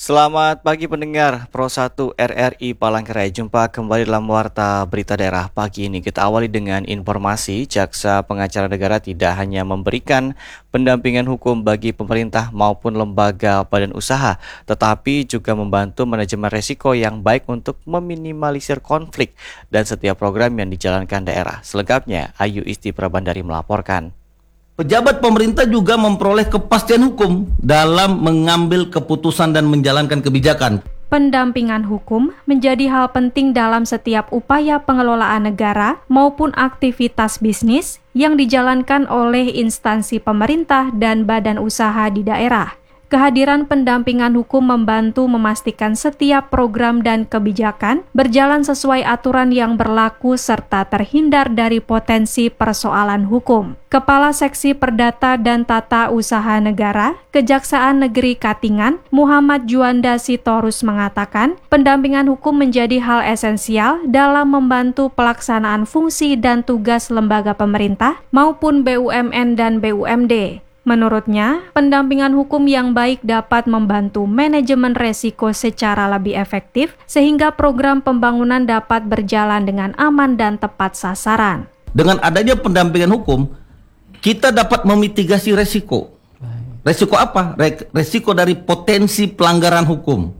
Selamat pagi pendengar Pro 1 RRI Palangkaraya. Jumpa kembali dalam Warta Berita Daerah pagi ini. Kita awali dengan informasi Jaksa Pengacara Negara tidak hanya memberikan pendampingan hukum bagi pemerintah maupun lembaga badan usaha, tetapi juga membantu manajemen resiko yang baik untuk meminimalisir konflik dan setiap program yang dijalankan daerah. Selengkapnya, Ayu Isti Prabandari melaporkan. Pejabat pemerintah juga memperoleh kepastian hukum dalam mengambil keputusan dan menjalankan kebijakan. Pendampingan hukum menjadi hal penting dalam setiap upaya pengelolaan negara maupun aktivitas bisnis yang dijalankan oleh instansi pemerintah dan badan usaha di daerah. Kehadiran pendampingan hukum membantu memastikan setiap program dan kebijakan berjalan sesuai aturan yang berlaku serta terhindar dari potensi persoalan hukum. Kepala Seksi Perdata dan Tata Usaha Negara, Kejaksaan Negeri Katingan, Muhammad Juanda Sitorus mengatakan, pendampingan hukum menjadi hal esensial dalam membantu pelaksanaan fungsi dan tugas lembaga pemerintah maupun BUMN dan BUMD. Menurutnya, pendampingan hukum yang baik dapat membantu manajemen resiko secara lebih efektif sehingga program pembangunan dapat berjalan dengan aman dan tepat sasaran. Dengan adanya pendampingan hukum, kita dapat memitigasi resiko. Resiko apa? Resiko dari potensi pelanggaran hukum,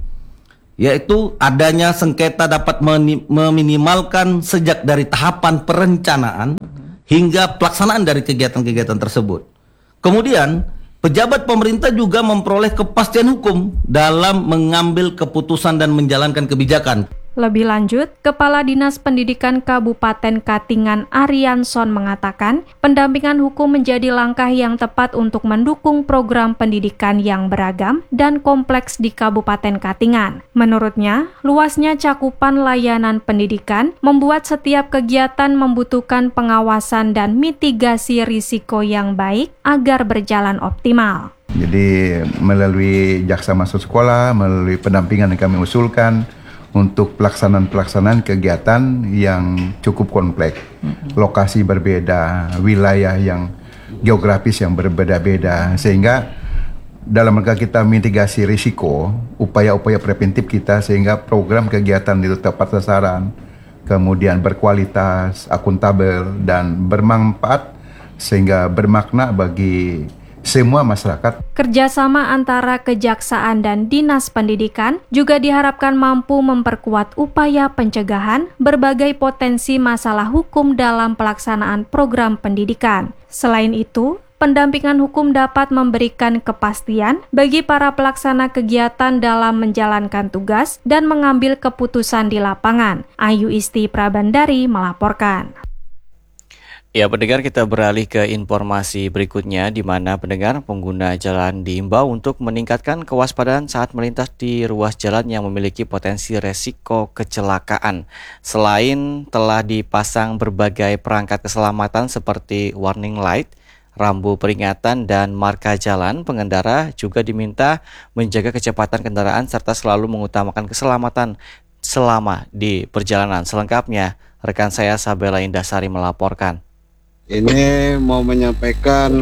yaitu adanya sengketa dapat meminimalkan sejak dari tahapan perencanaan hingga pelaksanaan dari kegiatan-kegiatan tersebut. Kemudian, pejabat pemerintah juga memperoleh kepastian hukum dalam mengambil keputusan dan menjalankan kebijakan. Lebih lanjut, Kepala Dinas Pendidikan Kabupaten Katingan Arianson mengatakan, pendampingan hukum menjadi langkah yang tepat untuk mendukung program pendidikan yang beragam dan kompleks di Kabupaten Katingan. Menurutnya, luasnya cakupan layanan pendidikan membuat setiap kegiatan membutuhkan pengawasan dan mitigasi risiko yang baik agar berjalan optimal. Jadi melalui jaksa masuk sekolah, melalui pendampingan yang kami usulkan, untuk pelaksanaan kegiatan yang cukup kompleks, lokasi berbeda, wilayah yang geografis yang berbeda-beda, sehingga dalam rangka kita mitigasi risiko, upaya-upaya preventif kita sehingga program kegiatan itu tepat sasaran, kemudian berkualitas, akuntabel, dan bermanfaat sehingga bermakna bagi semua masyarakat. Kerjasama antara Kejaksaan dan Dinas Pendidikan juga diharapkan mampu memperkuat upaya pencegahan berbagai potensi masalah hukum dalam pelaksanaan program pendidikan. Selain itu, pendampingan hukum dapat memberikan kepastian bagi para pelaksana kegiatan dalam menjalankan tugas dan mengambil keputusan di lapangan. Ayu Isti Prabandari melaporkan. Ya, pendengar, kita beralih ke informasi berikutnya di mana pendengar pengguna jalan diimbau untuk meningkatkan kewaspadaan saat melintas di ruas jalan yang memiliki potensi resiko kecelakaan. Selain telah dipasang berbagai perangkat keselamatan seperti warning light, rambu peringatan, dan marka jalan, pengendara juga diminta menjaga kecepatan kendaraan serta selalu mengutamakan keselamatan selama di perjalanan. Selengkapnya, rekan saya Sabela Indasari melaporkan. Ini mau menyampaikan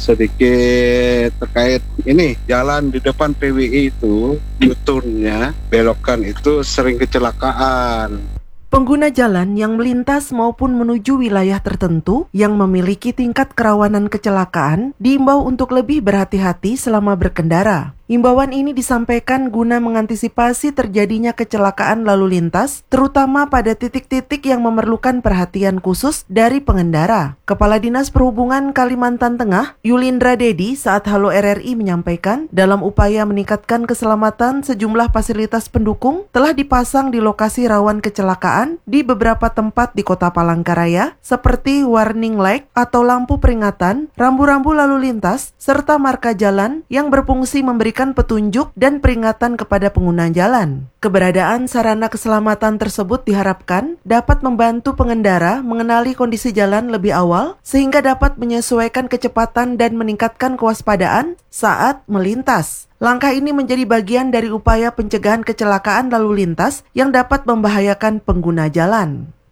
sedikit terkait ini jalan di depan PWI itu U-turn-nya belokan itu sering kecelakaan. Pengguna jalan yang melintas maupun menuju wilayah tertentu yang memiliki tingkat kerawanan kecelakaan diimbau untuk lebih berhati-hati selama berkendara. Imbauan ini disampaikan guna mengantisipasi terjadinya kecelakaan lalu lintas, terutama pada titik-titik yang memerlukan perhatian khusus dari pengendara. Kepala Dinas Perhubungan Kalimantan Tengah, Yulindra Dedi, saat Halo RRI menyampaikan, dalam upaya meningkatkan keselamatan, sejumlah fasilitas pendukung telah dipasang di lokasi rawan kecelakaan di beberapa tempat di Kota Palangkaraya, seperti warning light atau lampu peringatan, rambu-rambu lalu lintas, serta marka jalan yang berfungsi memberikan petunjuk dan peringatan kepada pengguna jalan. Keberadaan sarana keselamatan tersebut diharapkan dapat membantu pengendara mengenali kondisi jalan lebih awal sehingga dapat menyesuaikan kecepatan dan meningkatkan kewaspadaan saat melintas. Langkah ini menjadi bagian dari upaya pencegahan kecelakaan lalu lintas yang dapat membahayakan pengguna jalan.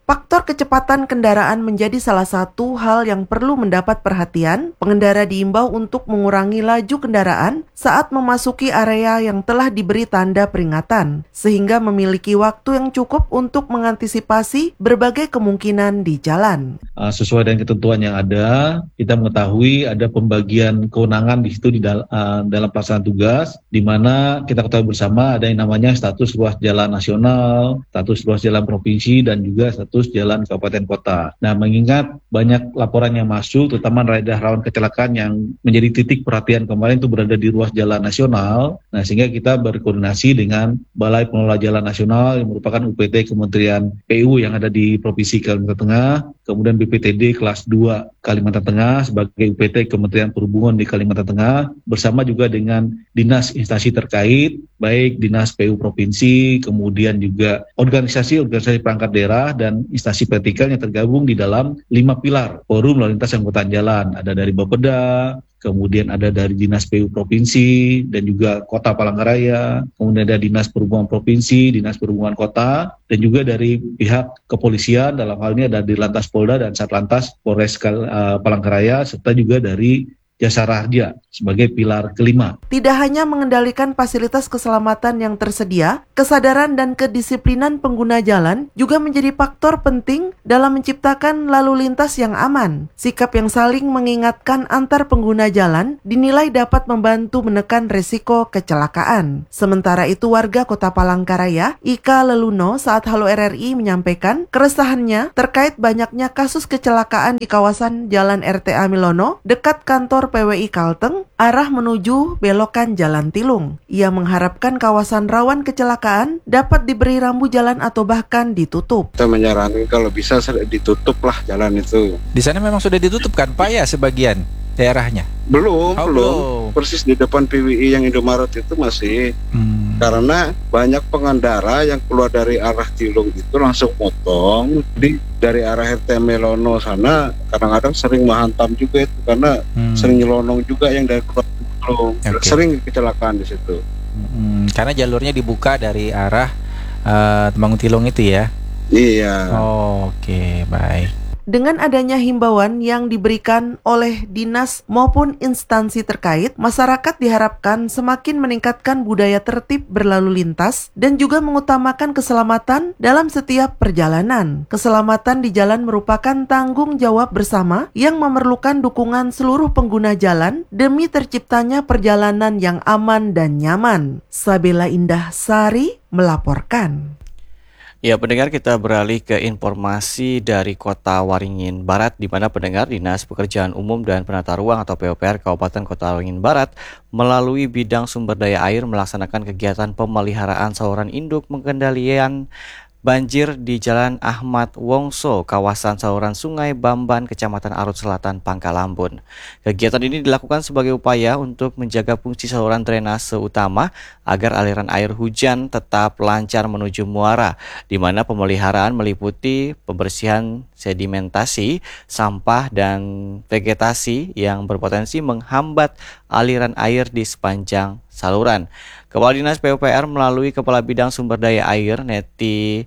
Faktor kecepatan kendaraan menjadi salah satu hal yang perlu mendapat perhatian. Pengendara diimbau untuk mengurangi laju kendaraan saat memasuki area yang telah diberi tanda peringatan, sehingga memiliki waktu yang cukup untuk mengantisipasi berbagai kemungkinan di jalan. Sesuai dengan ketentuan yang ada, kita mengetahui ada pembagian kewenangan di situ dalam pelaksanaan tugas, di mana kita ketahui bersama ada yang namanya status ruas jalan nasional, status ruas jalan provinsi, dan juga status jalan kabupaten kota. Nah, mengingat banyak laporan yang masuk, terutama daerah rawan kecelakaan yang menjadi titik perhatian kemarin itu berada di ruas jalan nasional. Nah, sehingga kita berkoordinasi dengan Balai Pengelola Jalan Nasional yang merupakan UPT Kementerian PU yang ada di Provinsi Kalimantan Tengah, kemudian BPTD kelas 2 Kalimantan Tengah sebagai UPT Kementerian Perhubungan di Kalimantan Tengah, bersama juga dengan dinas instansi terkait, baik dinas PU Provinsi, kemudian juga organisasi perangkat daerah dan instansi vertikal yang tergabung di dalam 5 pilar forum lalu lintas angkutan jalan. Ada dari Bapeda, kemudian ada dari Dinas PU Provinsi dan juga Kota Palangkaraya, kemudian ada Dinas Perhubungan Provinsi, Dinas Perhubungan Kota, dan juga dari pihak kepolisian, dalam hal ini ada di Lantas Polda dan Satlantas Polres Palangkaraya, serta juga dari Jasa Raja sebagai pilar kelima. Tidak hanya mengendalikan fasilitas keselamatan yang tersedia, kesadaran dan kedisiplinan pengguna jalan juga menjadi faktor penting dalam menciptakan lalu lintas yang aman. Sikap yang saling mengingatkan antar pengguna jalan dinilai dapat membantu menekan resiko kecelakaan. Sementara itu, warga Kota Palangkaraya, Ika Leluno, saat Halo RRI menyampaikan keresahannya terkait banyaknya kasus kecelakaan di kawasan Jalan RTA Milono dekat kantor PWI Kalteng, arah menuju belokan Jalan Tilung. Ia mengharapkan kawasan rawan kecelakaan dapat diberi rambu jalan atau bahkan ditutup. Kita menyarankan kalau bisa ditutup lah jalan itu. Di sana memang sudah ditutup kan Pak ya sebagian daerahnya? Belum. Persis di depan PWI yang Indomaret itu masih. Karena banyak pengendara yang keluar dari arah Tilung itu langsung potong dari arah RT Melono sana, kadang-kadang sering menghantam juga itu karena sering nyelonong juga yang dari keluar Tilung. Sering kecelakaan di situ. Karena jalurnya dibuka dari arah Temanggung Tilung itu ya? Iya. Oke, baik. Dengan adanya himbauan yang diberikan oleh dinas maupun instansi terkait, masyarakat diharapkan semakin meningkatkan budaya tertib berlalu lintas dan juga mengutamakan keselamatan dalam setiap perjalanan. Keselamatan di jalan merupakan tanggung jawab bersama yang memerlukan dukungan seluruh pengguna jalan demi terciptanya perjalanan yang aman dan nyaman. Sabila Indah Sari melaporkan. Ya, pendengar, kita beralih ke informasi dari Kota Waringin Barat, di mana pendengar Dinas Pekerjaan Umum dan Penata Ruang atau PUPR Kabupaten Kota Waringin Barat melalui bidang sumber daya air melaksanakan kegiatan pemeliharaan saluran induk pengendalian banjir di Jalan Ahmad Wongso, kawasan saluran Sungai Bamban, Kecamatan Arut Selatan, Pangkalambun. Kegiatan ini dilakukan sebagai upaya untuk menjaga fungsi saluran drainase utama agar aliran air hujan tetap lancar menuju muara, di mana pemeliharaan meliputi pembersihan sedimentasi, sampah, dan vegetasi yang berpotensi menghambat aliran air di sepanjang saluran. Kepala Dinas PUPR melalui Kepala Bidang Sumber Daya Air Neti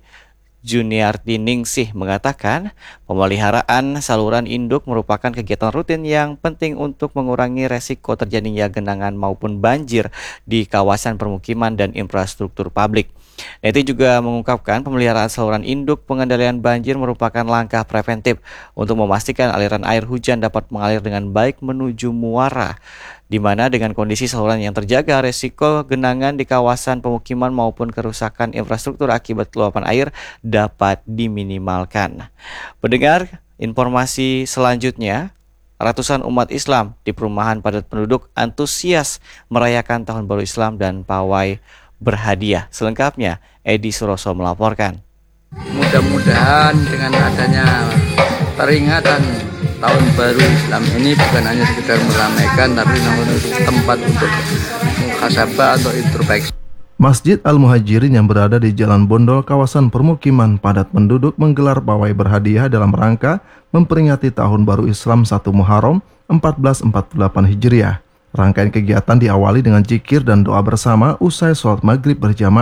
Juniarti Ningsih mengatakan pemeliharaan saluran induk merupakan kegiatan rutin yang penting untuk mengurangi resiko terjadinya genangan maupun banjir di kawasan permukiman dan infrastruktur publik. Neti juga mengungkapkan pemeliharaan saluran induk pengendalian banjir merupakan langkah preventif untuk memastikan aliran air hujan dapat mengalir dengan baik menuju muara, di mana dengan kondisi saluran yang terjaga, resiko genangan di kawasan pemukiman maupun kerusakan infrastruktur akibat luapan air dapat diminimalkan. Pendengar, informasi selanjutnya, ratusan umat Islam di perumahan padat penduduk antusias merayakan Tahun Baru Islam dan pawai berhadiah. Selengkapnya, Edi Suroso melaporkan. Mudah-mudahan dengan adanya peringatan Tahun Baru Islam ini bukan hanya sekedar meramaikan, tapi namun tempat untuk muhasabah atau introspeksi. Masjid Al-Muhajirin yang berada di Jalan Bondol, kawasan permukiman padat penduduk, menggelar pawai berhadiah dalam rangka memperingati Tahun Baru Islam 1 Muharram 1448 Hijriah. Rangkaian kegiatan diawali dengan zikir dan doa bersama usai sholat maghrib berjamaah.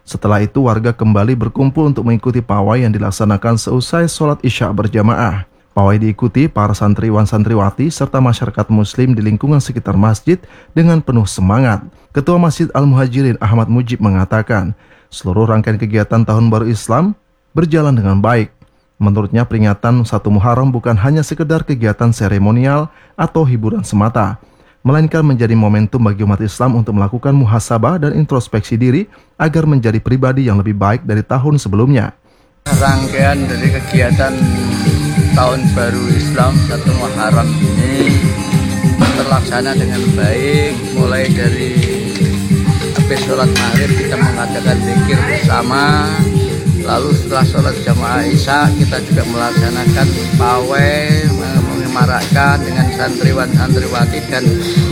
Setelah itu warga kembali berkumpul untuk mengikuti pawai yang dilaksanakan seusai sholat Isya berjamaah. Pawai diikuti para santriwan santriwati serta masyarakat muslim di lingkungan sekitar masjid dengan penuh semangat. Ketua Masjid Al-Muhajirin Ahmad Mujib mengatakan, seluruh rangkaian kegiatan Tahun Baru Islam berjalan dengan baik. Menurutnya peringatan 1 Muharram bukan hanya sekedar kegiatan seremonial atau hiburan semata, melainkan menjadi momentum bagi umat Islam untuk melakukan muhasabah dan introspeksi diri agar menjadi pribadi yang lebih baik dari tahun sebelumnya. Rangkaian dari kegiatan Tahun Baru Islam 1 Muharram ini terlaksana dengan baik, mulai dari habis sholat maghrib kita mengadakan zikir bersama, lalu setelah sholat jamaah Isya kita juga melaksanakan pawai, menyemarakkan dengan santriwan santriwati dan